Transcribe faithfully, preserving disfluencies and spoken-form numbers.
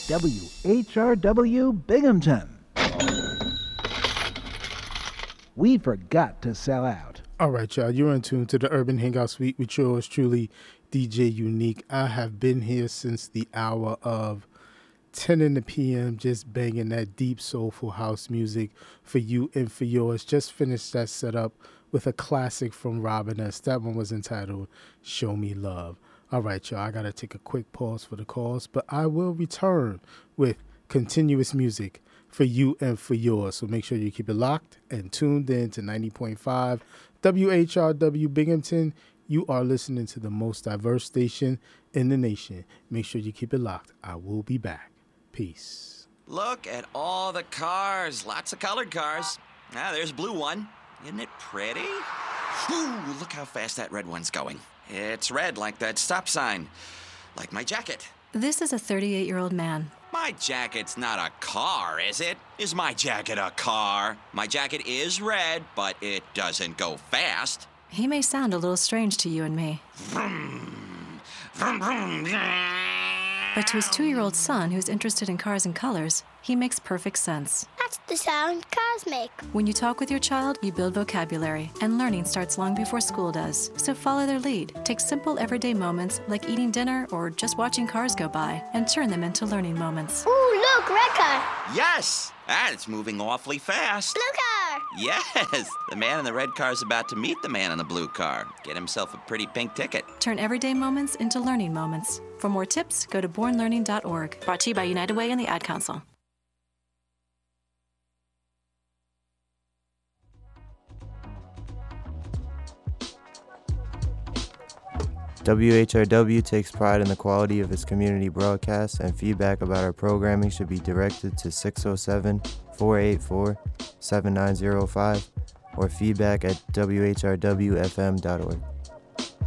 W H R W Binghamton. We forgot to sell out. All right, y'all. You're in tune to the Urban Hangout Suite with yours truly, D J Unique. I have been here since the hour of ten in the p m, just banging that deep, soulful house music for you and for yours. Just finished that setup with a classic from Robin S. That one was entitled Show Me Love. All right, y'all. I got to take a quick pause for the calls, but I will return with continuous music for you and for yours. So make sure you keep it locked and tuned in to ninety point five W H R W Binghamton. You are listening to the most diverse station in the nation. Make sure you keep it locked. I will be back. Peace. Look at all the cars. Lots of colored cars. Ah, there's a blue one. Isn't it pretty? Ooh, look how fast that red one's going. It's red like that stop sign. Like my jacket. This is a thirty-eight-year-old man. My jacket's not a car, is it? Is my jacket a car? My jacket is red, but it doesn't go fast. He may sound a little strange to you and me. Vroom, vroom, vroom. But to his two-year-old son, who's interested in cars and colors, he makes perfect sense. That's the sound cars make. When you talk with your child, you build vocabulary, and learning starts long before school does. So follow their lead. Take simple everyday moments like eating dinner or just watching cars go by and turn them into learning moments. Ooh, look, red car. Yes, and it's moving awfully fast. Blue car. Yes, the man in the red car's about to meet the man in the blue car. Get himself a pretty pink ticket. Turn everyday moments into learning moments. For more tips, go to born learning dot org. Brought to you by United Way and the Ad Council. W H R W takes pride in the quality of its community broadcasts, and feedback about our programming should be directed to six oh seven, four eight four, seven nine oh five or feedback at W H R W F M dot org.